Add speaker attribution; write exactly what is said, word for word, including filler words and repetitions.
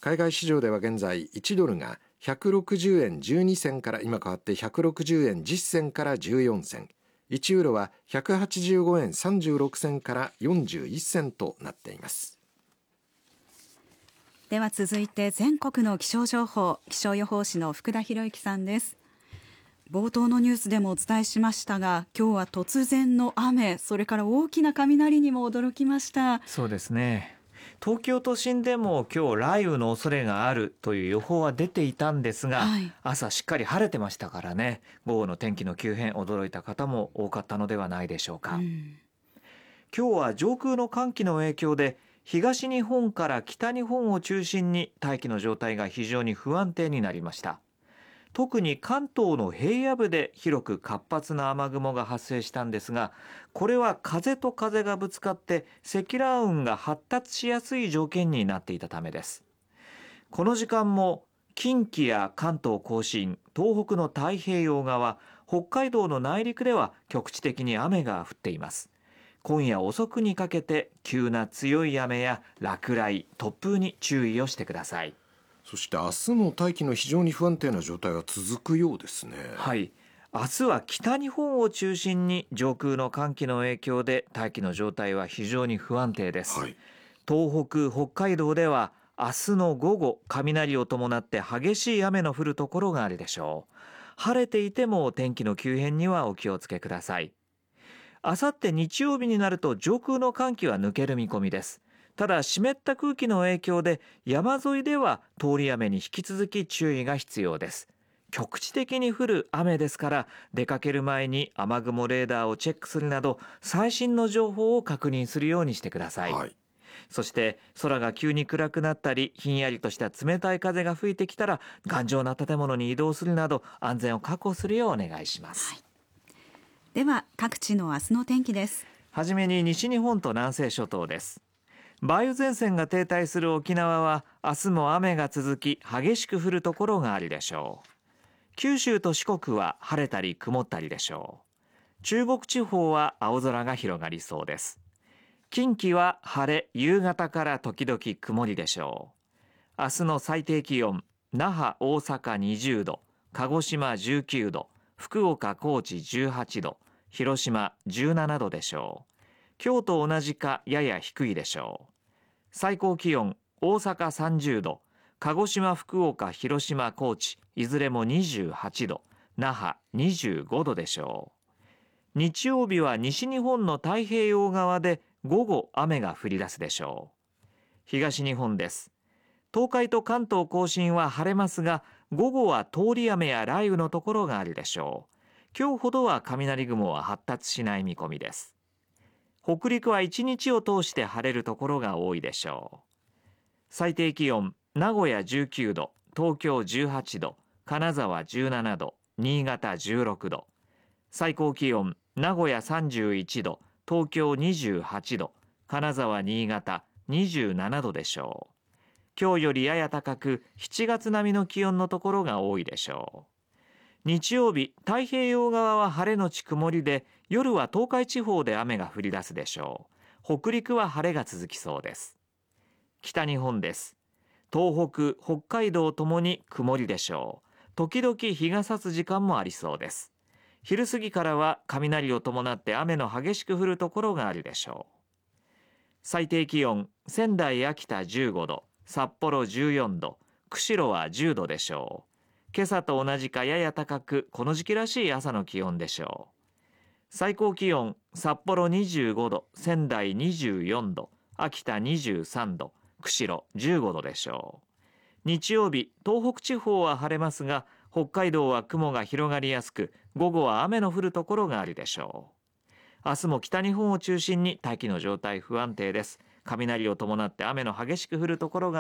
Speaker 1: 海外市場では現在いちドルがひゃくろくじゅうえんじゅうにせんから今変わってひゃくろくじゅうえんじゅっせんからじゅうよんせん、いちユーロはひゃくはちじゅうごえんさんじゅうろくせんからよんじゅういっせんとなっています。
Speaker 2: では続いて全国の気象情報、気象予報士の福田博之さんです。冒頭のニュースでもお伝えしましたが、今日は突然の雨、それから大きな雷にも驚きました。
Speaker 3: そうですね。東京都心でも今日雷雨の恐れがあるという予報は出ていたんですが、はい、朝しっかり晴れてましたからね、午後の天気の急変驚いた方も多かったのではないでしょうか。うん、今日は上空の寒気の影響で東日本から北日本を中心に大気の状態が非常に不安定になりました。特に関東の平野部で広く活発な雨雲が発生したんですが、これは風と風がぶつかって積乱雲が発達しやすい条件になっていたためです。この時間も近畿や関東甲信、東北の太平洋側、北海道の内陸では局地的に雨が降っています。今夜遅くにかけて急な強い雨や落雷、突風に注意をしてください。
Speaker 1: そして明日も大気の非常に不安定な状態は続くようですね。
Speaker 3: はい、明日は北日本を中心に上空の寒気の影響で大気の状態は非常に不安定です。はい、東北、北海道では明日の午後、雷を伴って激しい雨の降るところがあるでしょう。晴れていても天気の急変にはお気をつけください。あさって日曜日になると上空の寒気は抜ける見込みです。ただ湿った空気の影響で山沿いでは通り雨に引き続き注意が必要です。局地的に降る雨ですから、出かける前に雨雲レーダーをチェックするなど最新の情報を確認するようにしてください。はい、そして空が急に暗くなったりひんやりとした冷たい風が吹いてきたら頑丈な建物に移動するなど安全を確保するようお願いします。はい、
Speaker 2: では各地の明日の天気です。
Speaker 3: はじめに西日本と南西諸島です。梅雨前線が停滞する沖縄は明日も雨が続き激しく降るところがあるでしょう。九州と四国は晴れたり曇ったりでしょう。中国地方は青空が広がりそうです。近畿は晴れ、夕方から時々曇りでしょう。明日の最低気温、那覇、大阪にじゅうど、鹿児島じゅうきゅうど、福岡、高知じゅうはちど、広島じゅうななどでしょう。今日と同じかやや低いでしょう。最高気温、大阪さんじゅうど、鹿児島、福岡、広島、高知いずれもにじゅうはちど、那覇にじゅうごどでしょう。日曜日は西日本の太平洋側で午後雨が降り出すでしょう。東日本です。東海と関東甲信は晴れますが、午後は通り雨や雷雨のところがあるでしょう。今日ほどは雷雲は発達しない見込みです。北陸は一日を通して晴れるところが多いでしょう。最低気温、名古屋じゅうきゅうど、東京じゅうはちど、金沢じゅうななど、新潟じゅうろくど。最高気温、名古屋さんじゅういちど、東京にじゅうはちど、金沢、新潟にじゅうななどでしょう。今日よりやや高くしちがつ並みの気温のところが多いでしょう。日曜日、太平洋側は晴れのち曇りで、夜は東海地方で雨が降り出すでしょう。北陸は晴れが続きそうです。北日本です。東北、北海道ともに曇りでしょう。時々日が差す時間もありそうです。昼過ぎからは雷を伴って雨の激しく降るところがあるでしょう。最低気温、仙台、秋田じゅうごど、札幌じゅうよんど、釧路はじゅうどでしょう。今朝と同じかやや高く、この時期らしい朝の気温でしょう。最高気温、札幌にじゅうごど、仙台にじゅうよんど、秋田にじゅうさんど、釧路じゅうごどでしょう。日曜日、東北地方は晴れますが、北海道は雲が広がりやすく、午後は雨の降るところがあるでしょう。明日も北日本を中心に大気の状態不安定です。雷を伴って雨の激しく降るところが